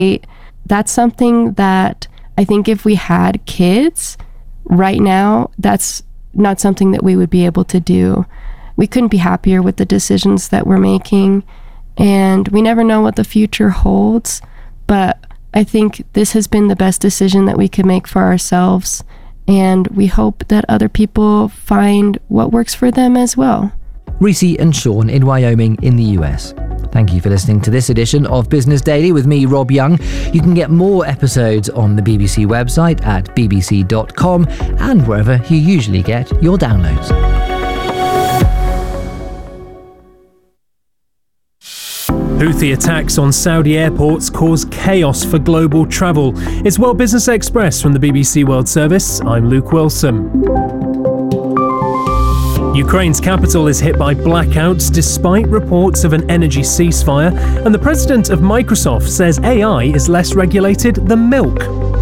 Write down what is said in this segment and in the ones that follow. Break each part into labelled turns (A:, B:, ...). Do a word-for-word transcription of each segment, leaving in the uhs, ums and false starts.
A: That's something that I think if we had kids right now, that's not something that we would be able to do. We couldn't be happier with the decisions that we're making, and we never know what the future holds, but I think this has been the best decision that we could make for ourselves, and we hope that other people find what works for them as well.
B: Reese and Sean in Wyoming in the U S. Thank you for listening to this edition of Business Daily with me, Rob Young. You can get more episodes on the B B C website at b b c dot com and wherever you usually get your downloads.
C: Houthi attacks on Saudi airports cause chaos for global travel. It's World Business Express from the B B C World Service. I'm Luke Wilson. Ukraine's capital is hit by blackouts despite reports of an energy ceasefire, and the president of Microsoft says A I is less regulated than milk.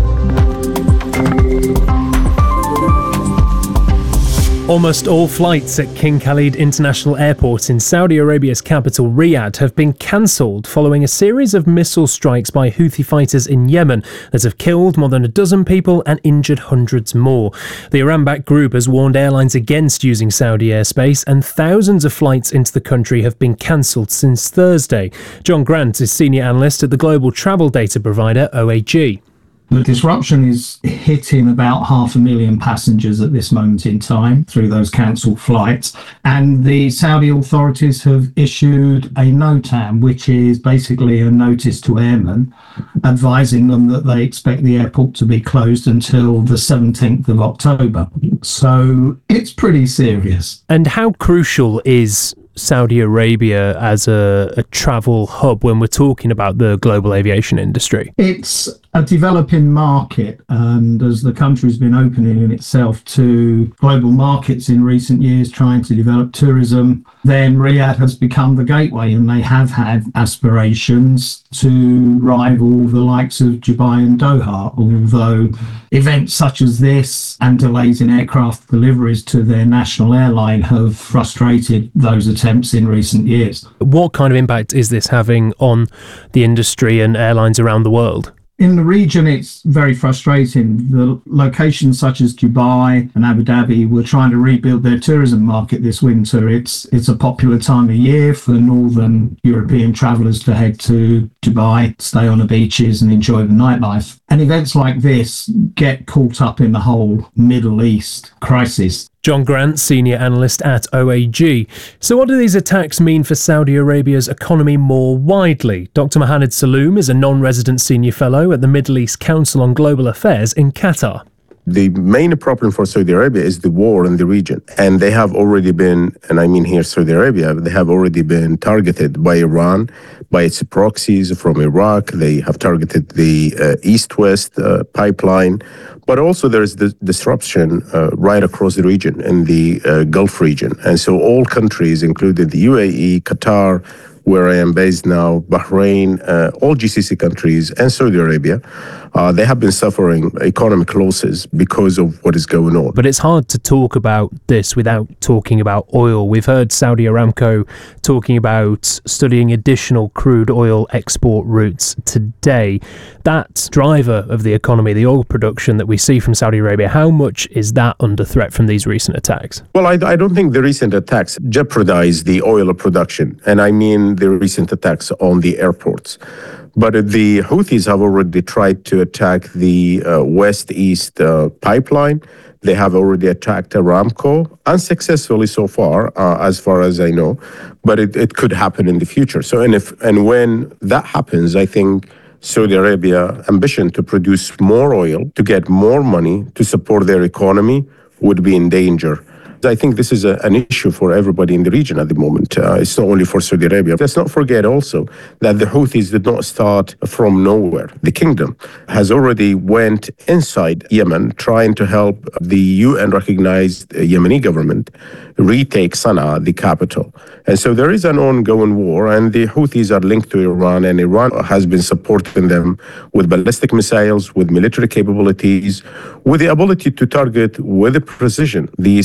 C: Almost all flights at King Khalid International Airport in Saudi Arabia's capital Riyadh have been cancelled following a series of missile strikes by Houthi fighters in Yemen that have killed more than a dozen people and injured hundreds more. The Iran-backed group has warned airlines against using Saudi airspace, and thousands of flights into the country have been cancelled since Thursday. John Grant is senior analyst at the global travel data provider O A G.
D: The disruption is hitting about half a million passengers at this moment in time through those cancelled flights. And the Saudi authorities have issued a NOTAM, which is basically a notice to airmen advising them that they expect the airport to be closed until the seventeenth of October. So it's pretty serious.
C: And how crucial is Saudi Arabia as a, a travel hub when we're talking about the global aviation industry?
D: It's a developing market, and as the country's been opening in itself to global markets in recent years, trying to develop tourism, then Riyadh has become the gateway, and they have had aspirations to rival the likes of Dubai and Doha, although events such as this and delays in aircraft deliveries to their national airline have frustrated those attempts in recent years.
C: What kind of impact is this having on the industry and airlines around the world?
D: In the region, it's very frustrating. The locations such as Dubai and Abu Dhabi were trying to rebuild their tourism market this winter. It's it's a popular time of year for northern European travellers to head to Dubai, stay on the beaches and enjoy the nightlife. And events like this get caught up in the whole Middle East crisis.
C: John Grant, senior analyst at O A G. So what do these attacks mean for Saudi Arabia's economy more widely? Doctor Mohamed Saloom is a non-resident senior fellow at the Middle East Council on Global Affairs in Qatar.
E: The main problem for Saudi Arabia is the war in the region. And they have already been, and I mean here Saudi Arabia, they have already been targeted by Iran, by its proxies from Iraq. They have targeted the uh, East-West uh, pipeline. But also there is the disruption uh, right across the region, in the uh, Gulf region. And so all countries, including the U A E, Qatar, where I am based now, Bahrain, uh, all G C C countries, and Saudi Arabia, uh, they have been suffering economic losses because of what is going on.
C: But it's hard to talk about this without talking about oil. We've heard Saudi Aramco talking about studying additional crude oil export routes today. That driver of the economy, the oil production that we see from Saudi Arabia, how much is that under threat from these recent attacks?
E: Well, I, I don't think the recent attacks jeopardize the oil production. And I mean the recent attacks on the airports. But the Houthis have already tried to attack the uh, west-east uh, pipeline. They have already attacked Aramco, unsuccessfully so far, uh, as far as I know. But it, it could happen in the future. So, and if and when that happens, I think Saudi Arabia ambition to produce more oil, to get more money, to support their economy would be in danger. I think this is a, an issue for everybody in the region at the moment. Uh, it's not only for Saudi Arabia. Let's not forget also that the Houthis did not start from nowhere. The kingdom has already went inside Yemen trying to help the U N-recognized Yemeni government retake Sana'a, the capital. And so there is an ongoing war, and the Houthis are linked to Iran, and Iran has been supporting them with ballistic missiles, with military capabilities, with the ability to target with precision these air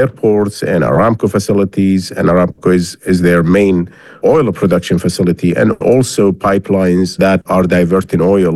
E: airports and Aramco facilities, and Aramco is, is their main oil production facility, and also pipelines that are diverting oil